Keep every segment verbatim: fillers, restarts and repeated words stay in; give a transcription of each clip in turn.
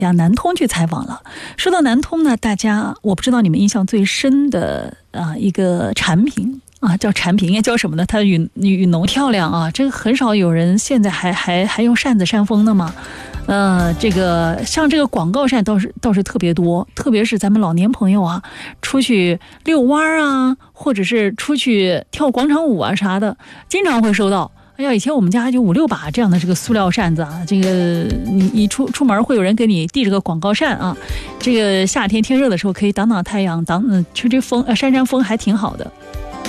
呀南通去采访了。说到南通呢，大家我不知道你们印象最深的啊一个产品啊，叫产品应该叫什么呢？它的羽羽绒漂亮啊，这个很少有人现在还还还用扇子扇风的嘛。呃，这个像这个广告扇倒是倒是特别多，特别是咱们老年朋友啊，出去遛弯啊，或者是出去跳广场舞啊啥的，经常会收到。哎呀，以前我们家就五六把这样的这个塑料扇子啊，这个你你出出门会有人给你递这个广告扇啊，这个夏天天热的时候可以挡挡太阳，挡嗯吹吹风，呃扇扇风还挺好的。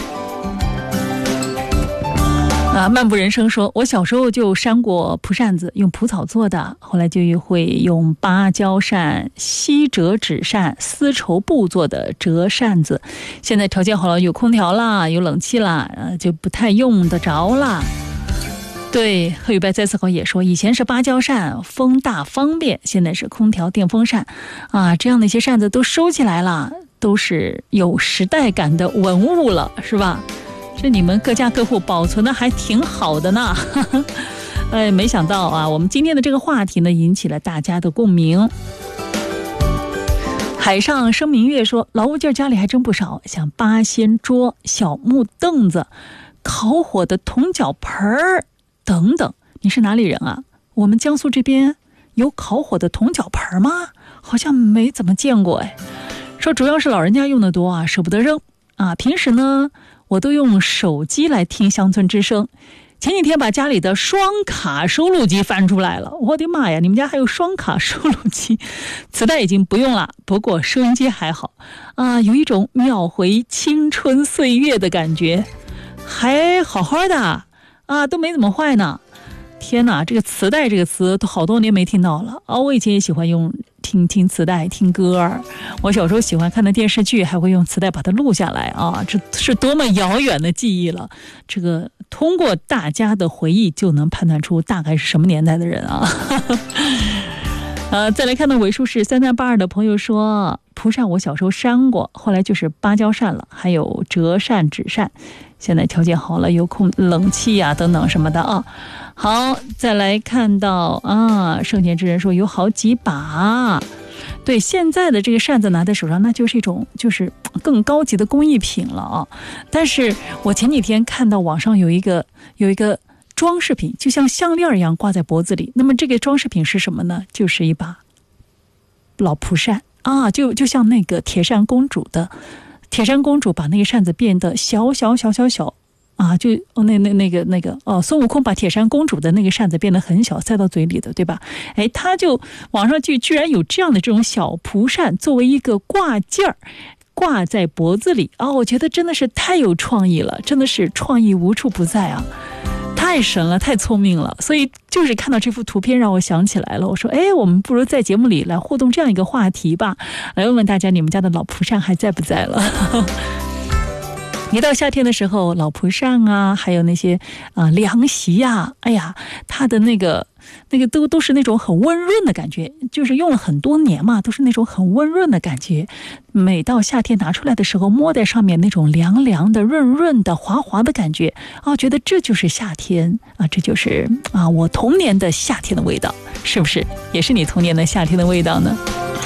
啊，漫步人生说，我小时候就扇过蒲扇子，用蒲草做的，后来就会用芭蕉扇、锡折纸扇、丝绸布做的折扇子。现在条件好了，有空调啦，有冷气啦，呃，就不太用得着啦。对，贺宇白再思考也说，以前是芭蕉扇，风大方便，现在是空调电风扇，啊，这样的一些扇子都收起来了，都是有时代感的文物了，是吧？这你们各家各户保存的还挺好的呢。哎，没想到啊，我们今天的这个话题呢，引起了大家的共鸣。海上生明月说，老物件家里还真不少，像八仙桌、小木凳子、烤火的铜脚盆儿等等。你是哪里人啊？我们江苏这边有烤火的铜脚盆吗？好像没怎么见过哎。说主要是老人家用的多啊，舍不得扔啊。平时呢，我都用手机来听乡村之声。前几天把家里的双卡收录机翻出来了，我的妈呀，你们家还有双卡收录机？磁带已经不用了，不过收音机还好啊，有一种秒回青春岁月的感觉，还好好的啊，都没怎么坏呢。天哪，这个磁带这个词都好多年没听到了啊！我以前也喜欢用听听磁带听歌，我小时候喜欢看的电视剧还会用磁带把它录下来啊，这是多么遥远的记忆了。这个通过大家的回忆就能判断出大概是什么年代的人啊。呃，再来看到尾数是三三八二的朋友说，蒲扇我小时候扇过，后来就是芭蕉扇了，还有折扇、纸扇，现在条件好了，有空冷气呀、啊、等等什么的啊。好，再来看到啊，圣贤之人说有好几把。对，现在的这个扇子拿在手上，那就是一种就是更高级的工艺品了啊。但是我前几天看到网上有一个有一个装饰品，就像项链一样挂在脖子里。那么这个装饰品是什么呢？就是一把老蒲扇啊，就就像那个铁扇公主的，铁扇公主把那个扇子变得小小小小小啊，就那那那个那个哦，孙悟空把铁扇公主的那个扇子变得很小，塞到嘴里的，对吧？哎，他就网上就居然有这样的这种小蒲扇作为一个挂件儿。挂在脖子里啊、哦，我觉得真的是太有创意了，真的是创意无处不在啊，太神了，太聪明了。所以就是看到这幅图片让我想起来了，我说哎，我们不如在节目里来互动这样一个话题吧，来问问大家你们家的老蒲扇还在不在了。一到夏天的时候，老蒲扇啊，还有那些啊、呃、凉席呀、啊，哎呀，它的那个那个都都是那种很温润的感觉，就是用了很多年嘛，都是那种很温润的感觉。每到夏天拿出来的时候，摸在上面那种凉凉的、润润的、滑滑的感觉啊，觉得这就是夏天啊，这就是啊我童年的夏天的味道，是不是？也是你童年的夏天的味道呢？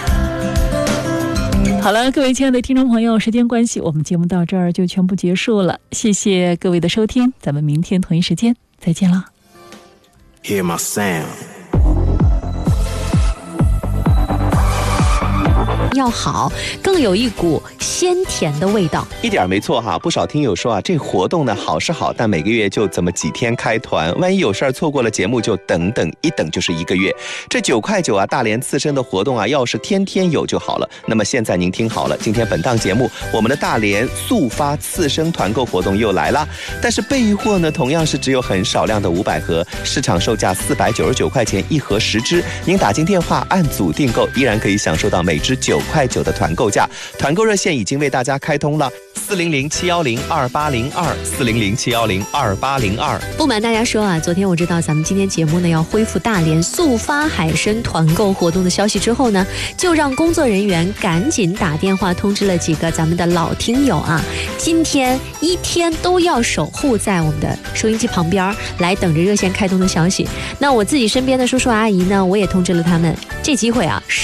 好了，各位亲爱的听众朋友，时间关系，我们节目到这儿就全部结束了。谢谢各位的收听，咱们明天同一时间再见了。Hear my sound。 要好，更有一股鲜甜的味道。 一点没错哈，不少听友说啊，这活动呢好是好，但每个月就这么几天开团，万一有事儿错过了节目，就等等一等就是一个月。这九块九啊，大连刺身的活动啊，要是天天有就好了。那么现在您听好了，今天本档节目，我们的大连速发刺身团购活动又来了，但是备货呢，同样是只有很少量的五百盒，市场售价四百九十九块钱一盒十只，您打进电话按组订购，依然可以享受到每只九块九的团购价。团购热线已经为大家开通了，四零零七幺零二八零二，四零零七幺零二八零二。 不瞒大家说啊，昨天我知道咱们今天节目呢要恢复大连速发海参团购活动的消息之后呢，就让工作人员赶紧打电话通知了几个咱们的老听友啊，今天一天都要守护在我们的收音机旁边，来等着热线开通的消息。那我自己身边的叔叔阿姨呢，我也通知了他们，这机会啊